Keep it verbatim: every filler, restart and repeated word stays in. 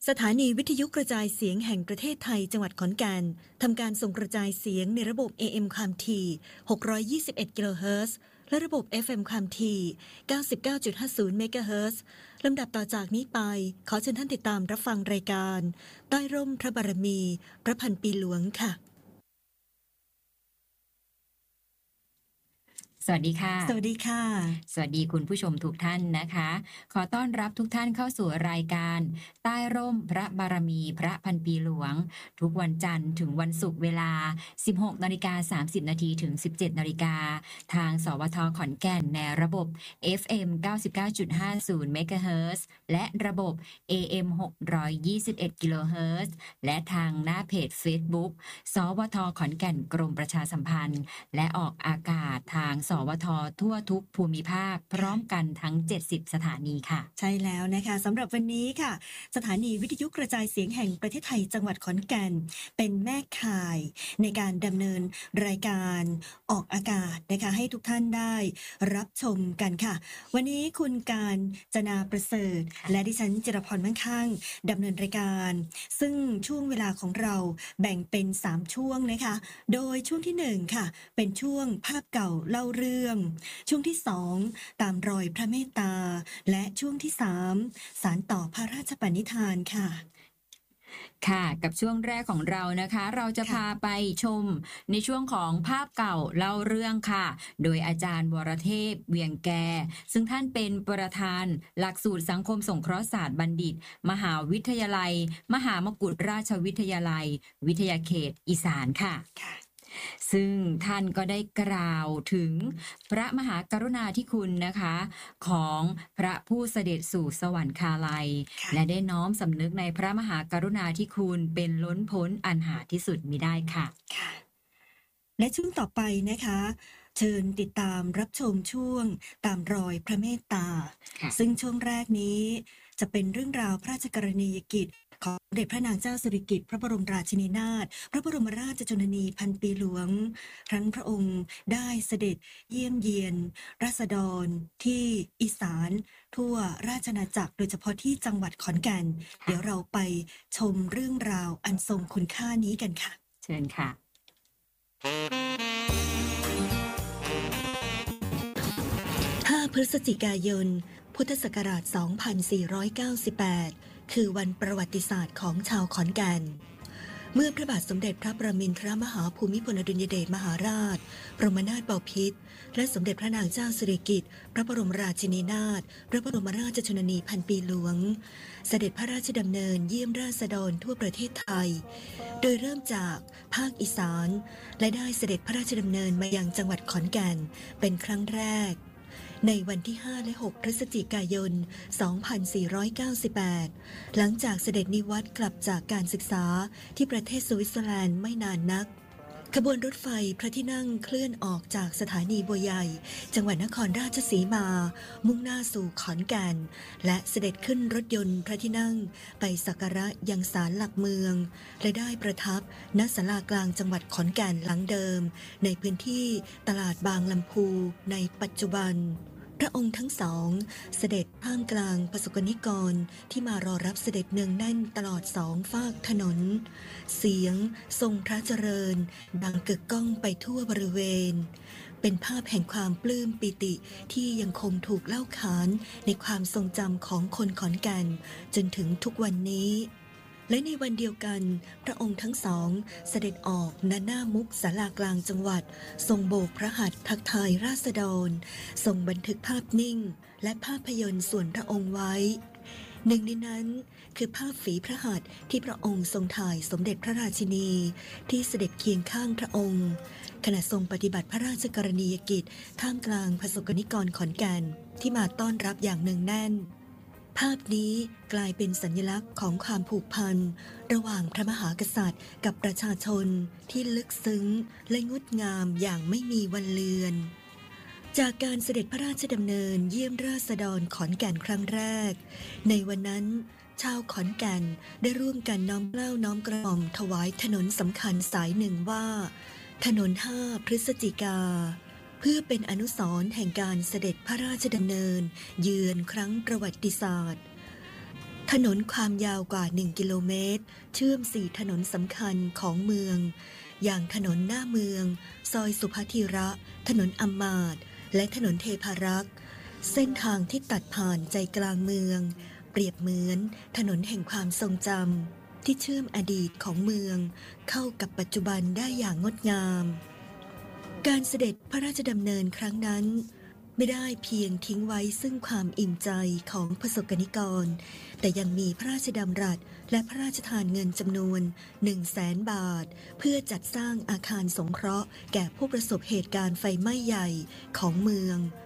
สถานีวิทยุกระจายเสียงแห่งประเทศไทยจังหวัดขอนแก่นทำการส่งกระจายเสียงในระบบ เอ เอ็ม ความถี่หกร้อยยี่สิบเอ็ดกิโลเฮิรตซ์และระบบ เอฟ เอ็ม ความถี่ เก้าสิบเก้าจุดห้าศูนย์ เมกะเฮิรตซ์ลำดับต่อจากนี้ไปขอเชิญท่านติดตามรับฟังรายการใต้ร่มพระบารมีพระพันปีหลวงค่ะสวัสดีค่ะสวัสดีค่ะสวัสดีคุณผู้ชมทุกท่านนะคะขอต้อนรับทุกท่านเข้าสู่รายการใต้ร่มพระบารมีพระพันปีหลวงทุกวันจันทร์ถึงวันศุกร์เวลา สิบหกนาฬิกาสามสิบนาที ถึง สิบเจ็ดนาฬิกาทางสวทขอนแก่นในระบบ เอฟ เอ็ม เก้าสิบเก้าจุดห้าศูนย์ เมกะเฮิรตซ์และระบบ เอ เอ็ม หกร้อยยี่สิบเอ็ดกิโลเฮิรตซ์และทางหน้าเพจ Facebook สวทขอนแก่นกรมประชาสัมพันธ์และออกอากาศทางสวททั่วทุกภูมิภาคพร้อมกันทั้งเจ็ดสิบสถานีค่ะใช่แล้วนะคะสำหรับวันนี้ค่ะสถานีวิทยุกระจายเสียงแห่งประเทศไทยจังหวัดขอนแก่นเป็นแม่ข่ายในการดำเนินรายการออกอากาศนะคะให้ทุกท่านได้รับชมกันค่ะวันนี้คุณการจนาประเสริฐและดิฉันจิรพรมั่งคั่งดำเนินรายการซึ่งช่วงเวลาของเราแบ่งเป็นสามช่วงนะคะโดยช่วงที่หนึ่งค่ะเป็นช่วงภาพเก่าเล่าเรื่องช่วงที่สองตามรอยพระเมตตาและช่วงที่สามสานต่อพระราชปณิธานค่ะค่ะกับช่วงแรกของเรานะคะเราจะพาไปชมในช่วงของภาพเก่าเล่าเรื่องค่ะโดยอาจารย์วรเทพเวียงแกซึ่งท่านเป็นประธานหลักสูตรสังคมสงเคราะห์ศาสตร์บัณฑิตมหาวิทยาลัยมหามกุฏราชวิทยาลัยวิทยาเขตอีสานค่ะซึ่งท่านก็ได้กล่าวถึงพระมหากรุณาธิคุณนะคะของพระผู้เสด็จสู่สวรรคาลัยและได้น้อมสำนึกในพระมหากรุณาธิคุณเป็นล้นพ้นอันหาที่สุดมิได้ค่ะและช่วงต่อไปนะคะเชิญติดตามรับชมช่วงตามรอยพระเมตตาซึ่งช่วงแรกนี้จะเป็นเรื่องราวพระราชกรณียกิจของสมเด็จพระนางเจ้าสิริกิติ์พระบรมราชินีนาถพระบรมราชชนนีพันปีหลวงครั้งพระองค์ได้เสด็จเยี่ยมเยียนราษฎรที่อีสานทั่วราชอาณาจักรโดยเฉพาะที่จังหวัดขอนแก่นเดี๋ยวเราไปชมเรื่องราวอันทรงคุณค่านี้กันค่ะเชิญค่ะห้าพฤศจิกายนพุทธศักราชสองพันสี่ร้อยเก้าสิบแปดคือวันประวัติศาสตร์ของชาวขอนแก่นเมื่อพระบาทสมเด็จพระประมินทรมหาภูมิพลอดุลยเดชมหาราชบรมนาถบพิตรและสมเด็จพระนางเจ้าสิริกิติ์พระบรมราชินีนาถพระบรมราชชนนีพันปีหลวงเสด็จพระราชดำเนินเยี่ยมราษฎรทั่วประเทศไทยโดยเริ่มจากภาคอีสานและได้เสด็จพระราชดำเนินมายังจังหวัดขอนแก่นเป็นครั้งแรกในวันที่ห้าและหกพฤศจิกายนสองพันสี่ร้อยเก้าสิบแปดหลังจากเสด็จนิวัตรกลับจากการศึกษาที่ประเทศสวิตเซอร์แลนด์ไม่นานนักขบวนรถไฟพระที่นั่งเคลื่อนออกจากสถานีบัวใหญ่จังหวัดนครราชสีมามุ่งหน้าสู่ขอนแก่นและเสด็จขึ้นรถยนต์พระที่นั่งไปสักการะยังศาลหลักเมืองและได้ประทับณศาลากลางจังหวัดขอนแก่นหลังเดิมในพื้นที่ตลาดบางลำพูในปัจจุบันพระองค์ทั้งสองเสด็จท่ามกลางประสบกนิกรที่มารอรับเสด็จเนืองแน่นตลอดสองฝากถนนเสียงทรงพระเจริญดังกึกก้องไปทั่วบริเวณเป็นภาพแห่งความปลื้มปิติที่ยังคงถูกเล่าขานในความทรงจำของคนขอนแก่นจนถึงทุกวันนี้และในวันเดียวกันพระองค์ทั้งสองเสด็จออกณหน้ามุกศาลากลางจังหวัดทรงโบกพระหัตถ์ทักทายราษฎรทรงบันทึกภาพนิ่งและภาพยนตร์ส่วนพระองค์ไว้หนึ่งในนั้นคือภาพฝีพระหัตถ์ที่พระองค์ทรงถ่ายสมเด็จพระราชินีที่เสด็จเคียงข้างพระองค์ขณะทรงปฏิบัติพระราชกรณียกิจท่ามกลางประสบกนิกรขอนแก่นที่มาต้อนรับอย่างเนืองแน่นภาพนี้กลายเป็นสัญลักษณ์ของความผูกพันระหว่างพระมหากษัตริย์กับประชาชนที่ลึกซึ้งและงดงามอย่างไม่มีวันเลือนจากการเสด็จพระราชดำเนินเยี่ยมราษฎรขอนแก่นครั้งแรกในวันนั้นชาวขอนแก่นได้ร่วมกันน้อมเกล้าน้อมกระหม่อมถวายถนนสำคัญสายหนึ่งว่าถนนห้าพฤศจิกาเพื่อเป็นอนุสรณ์แห่งการเสด็จพระราชดำเนินเยือนครั้งประวัติศาสตร์ถนนความยาวกว่าหนึ่งกิโลเมตรเชื่อมสี่ถนนสำคัญของเมืองอย่างถนนหน้าเมืองซอยสุภธีระถนนอำมาตย์และถนนเทพารักษ์เส้นทางที่ตัดผ่านใจกลางเมืองเปรียบเหมือนถนนแห่งความทรงจำที่เชื่อมอดีตของเมืองเข้ากับปัจจุบันได้อย่างงดงามการเสด็จพระราชดำเนินครั้งนั้นไม่ได้เพียงทิ้งไว้ซึ่งความอิ่มใจของประสบกนิกรแต่ยังมีพระราชดำรัสและพระราชทานเงินจำนวนหนึ่งแสนบาทเพื่อจัดสร้างอาคารสงเคราะห์แก่ผู้ประสบเหตุการณ์ไฟไหม้ใหญ่ของเมือง